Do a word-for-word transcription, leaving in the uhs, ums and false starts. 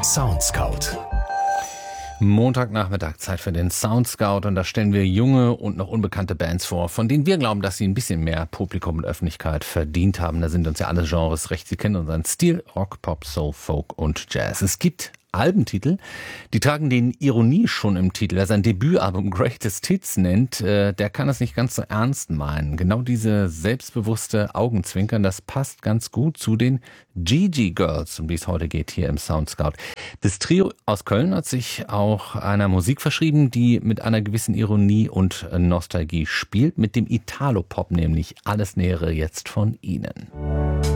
Soundscout. Montagnachmittag, Zeit für den Soundscout, und da stellen wir junge und noch unbekannte Bands vor, von denen wir glauben, dass sie ein bisschen mehr Publikum und Öffentlichkeit verdient haben. Da sind uns ja alle Genres recht. Sie kennen unseren Stil: Rock, Pop, Soul, Folk und Jazz. Es gibt Albentitel, die tragen den Ironie schon im Titel. Wer sein Debütalbum Greatest Hits nennt, äh, der kann es nicht ganz so ernst meinen. Genau diese selbstbewusste Augenzwinkern, das passt ganz gut zu den Gigi Girls, um die es heute geht hier im Soundscout. Das Trio aus Köln hat sich auch einer Musik verschrieben, die mit einer gewissen Ironie und Nostalgie spielt, mit dem Italo-Pop nämlich. Alles Nähere jetzt von ihnen.